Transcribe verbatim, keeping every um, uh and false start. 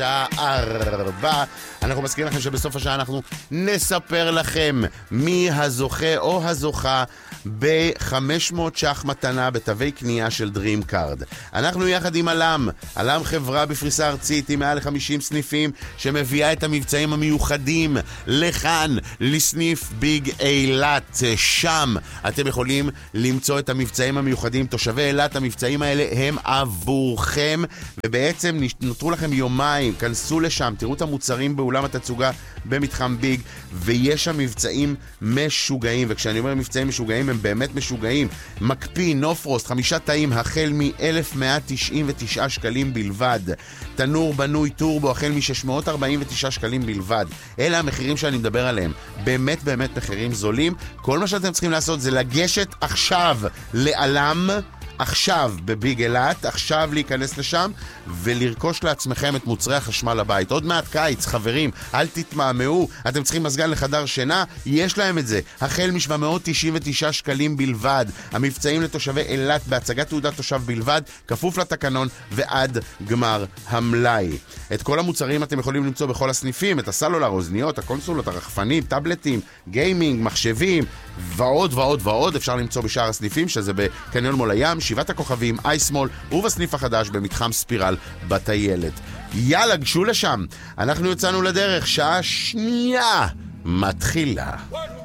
שעה ארבע. אנחנו מזכירים לכם שבסוף השעה אנחנו נספר לכם מי הזוכה או הזוכה ב-חמש מאות שח מתנה בתווי קנייה של דרים קארד. אנחנו יחד עם אלם, אלם חברה בפריסה ארצית עם מעל חמישים סניפים שמביאה את המבצעים המיוחדים לכאן, לסניף ביג אילת. שם אתם יכולים למצוא את המבצעים המיוחדים. תושבי אילת, המבצעים האלה הם עבורכם, ובעצם נותרו לכם יומיים. כנסו לשם, תראו את המוצרים באולם התצוגה במתחם ביג, ויש שם מבצעים משוגעים, וכשאני אומר מבצעים משוגעים הם באמת משוגעים. מקפיא, נופרוסט, חמישה תאים החל מ-אלף מאה תשעים ותשעה שקלים בלבד. תנור בנוי טורבו החל מ-שש מאות ארבעים ותשעה שקלים בלבד. אלה המחירים שאני מדבר עליהם, באמת באמת מחירים זולים. כל מה שאתם צריכים לעשות זה לגשת עכשיו לאלם, עכשיו בביג אילת, עכשיו להיכנס לשם ולרכוש לעצמכם את מוצרי החשמל לבית. עוד מעט קיץ, חברים, אל תתמהמהו. אתם צריכים מזגן לחדר שינה? יש להם את זה. החל מ-שבע מאות תשעים ותשעה שקלים בלבד. המבצעים לתושבי אילת בהצגת תעודת תושב בלבד, כפוף לתקנון ועד גמר המלאי. את כל המוצרים אתם יכולים למצוא בכל הסניפים, את הסלולר, אוזניות, הקונסולות, הרחפנים, טאבלטים, גיימינג, מחשבים ועוד ועוד ועוד. אפשר למצוא בשאר הסניפים, שזה בקניון מול הים, שבעת הכוכבים, אייסמול, ובסניף החדש במתחם ספירל בטיילת. יאללה, גשו לשם. אנחנו יצאנו לדרך, שעה שנייה מתחילה.